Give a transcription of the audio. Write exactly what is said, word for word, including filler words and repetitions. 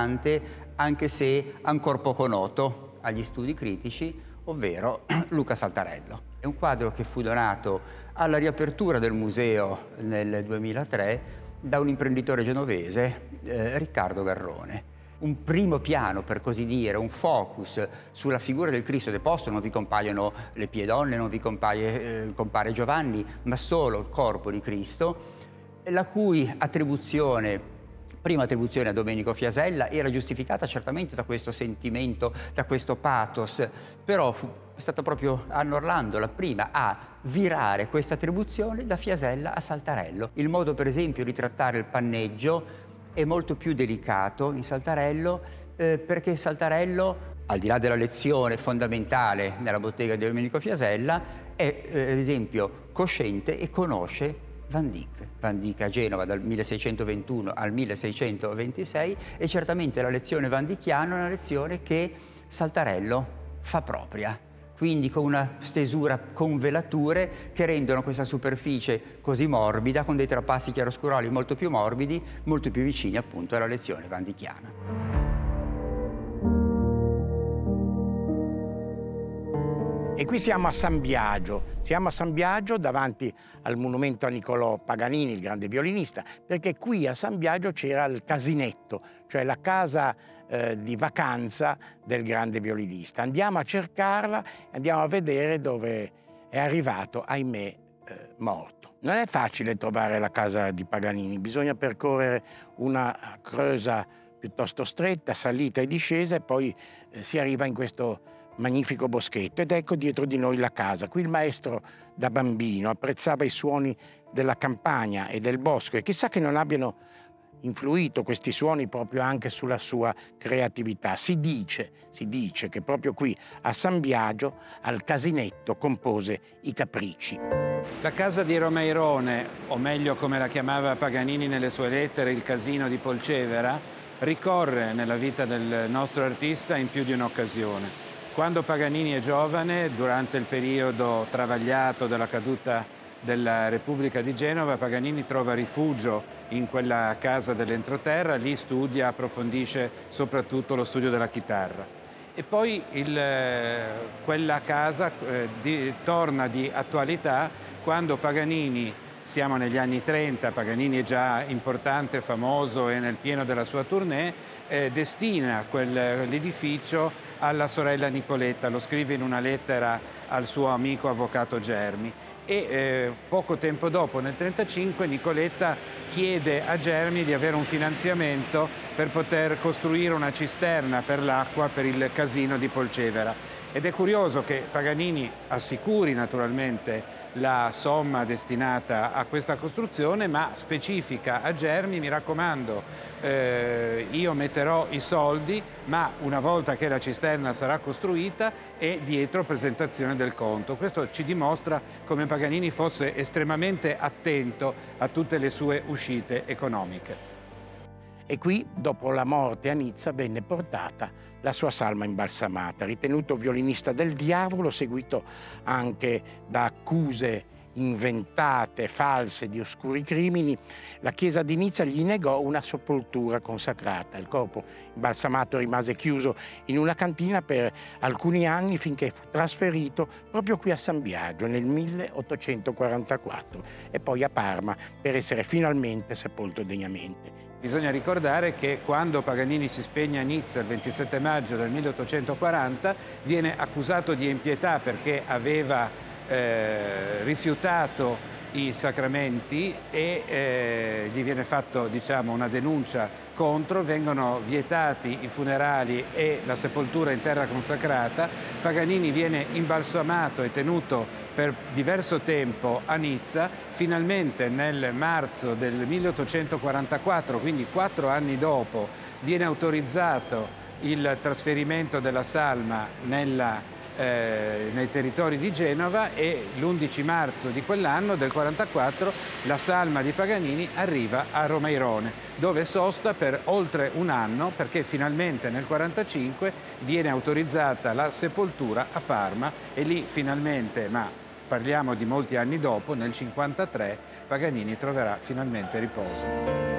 importante, anche se ancora poco noto agli studi critici, ovvero Luca Saltarello. È un quadro che fu donato alla riapertura del museo nel duemilatré da un imprenditore genovese, eh, Riccardo Garrone. Un primo piano, per così dire, un focus sulla figura del Cristo deposto. Non vi compaiono le piedonne, non vi compaie, eh, compare Giovanni, ma solo il corpo di Cristo, la cui attribuzione, prima attribuzione a Domenico Fiasella, era giustificata certamente da questo sentimento, da questo pathos, però fu stata proprio Anna Orlando la prima a virare questa attribuzione da Fiasella a Saltarello. Il modo, per esempio, di trattare il panneggio è molto più delicato in Saltarello, eh, perché Saltarello, al di là della lezione fondamentale nella bottega di Domenico Fiasella, è eh, ad esempio cosciente e conosce Van Dyck. Van Dyck a Genova dal milleseicentoventuno al milleseicentoventisei, e certamente la lezione vandicchiana è una lezione che Saltarello fa propria, quindi con una stesura con velature che rendono questa superficie così morbida, con dei trapassi chiaroscurali molto più morbidi, molto più vicini appunto alla lezione vandicchiana. E qui siamo a San Biagio, siamo a San Biagio davanti al monumento a Niccolò Paganini, il grande violinista, perché qui a San Biagio c'era il casinetto, cioè la casa eh, di vacanza del grande violinista. Andiamo a cercarla, andiamo a vedere dove è arrivato, ahimè, eh, morto. Non è facile trovare la casa di Paganini, bisogna percorrere una creusa piuttosto stretta, salita e discesa, e poi eh, si arriva in questo magnifico boschetto, ed ecco dietro di noi la casa. Qui il maestro da bambino apprezzava i suoni della campagna e del bosco, e chissà che non abbiano influito questi suoni proprio anche sulla sua creatività. Si dice, si dice che proprio qui a San Biagio, al casinetto, compose i Capricci. La casa di Romeirone, o meglio come la chiamava Paganini nelle sue lettere, il casino di Polcevera, ricorre nella vita del nostro artista in più di un'occasione. Quando Paganini è giovane, durante il periodo travagliato della caduta della Repubblica di Genova, Paganini trova rifugio in quella casa dell'entroterra, lì studia, approfondisce soprattutto lo studio della chitarra. E poi il, quella casa eh, di, torna di attualità quando Paganini, siamo negli anni trenta, Paganini è già importante, famoso e nel pieno della sua tournée, eh, destina quell'edificio alla sorella Nicoletta, lo scrive in una lettera al suo amico avvocato Germi, e eh, poco tempo dopo, nel trentacinque, Nicoletta chiede a Germi di avere un finanziamento per poter costruire una cisterna per l'acqua per il casino di Polcevera. Ed è curioso che Paganini assicuri naturalmente la somma destinata a questa costruzione, ma specifica a Germi: mi raccomando, eh, io metterò i soldi, ma una volta che la cisterna sarà costruita è dietro presentazione del conto. Questo ci dimostra come Paganini fosse estremamente attento a tutte le sue uscite economiche. E qui, dopo la morte a Nizza, venne portata la sua salma imbalsamata. Ritenuto violinista del diavolo, seguito anche da accuse inventate, false, di oscuri crimini, la chiesa di Nizza gli negò una sepoltura consacrata. Il corpo imbalsamato rimase chiuso in una cantina per alcuni anni, finché fu trasferito proprio qui a San Biagio nel milleottocentoquarantaquattro, e poi a Parma per essere finalmente sepolto degnamente. Bisogna ricordare che quando Paganini si spegne a Nizza il ventisette maggio del milleottocentoquaranta viene accusato di impietà perché aveva eh, rifiutato i sacramenti e eh, gli viene fatto, diciamo, una denuncia contro, vengono vietati i funerali e la sepoltura in terra consacrata. Paganini viene imbalsamato e tenuto per diverso tempo a Nizza. Finalmente nel marzo del milleottocentoquarantaquattro, quindi quattro anni dopo, viene autorizzato il trasferimento della salma nella Eh, nei territori di Genova, e l'undici marzo di quell'anno, del quarantaquattro, la salma di Paganini arriva a Romeirone, dove sosta per oltre un anno, perché finalmente nel quarantacinque viene autorizzata la sepoltura a Parma, e lì finalmente, ma parliamo di molti anni dopo, nel cinquantatré, Paganini troverà finalmente riposo.